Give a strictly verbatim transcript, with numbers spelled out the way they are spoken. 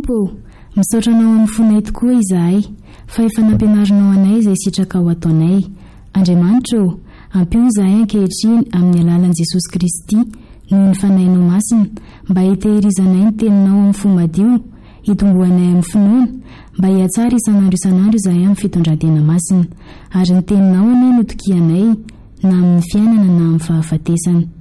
Tompo, misaotranao amin'ny fonay tokoa izahay, fa efa nampianarinao anay izay sitraka ho ataonay. Andriamanitra ô, ampio izahay ankehitriny amin'ny alalan'i Jesosy Kristy noho ny fanahinao masina, mba hitehirizanay ny teninao amin'ny fo madio, hitomboanay amin'ny finoana, mba hiatsara isan'andro isan'andro izahay amin'ny fitondran-tena masina, ary ny teninao anie no tokianay na amin'ny fiainana na amin'ny fahafatesana.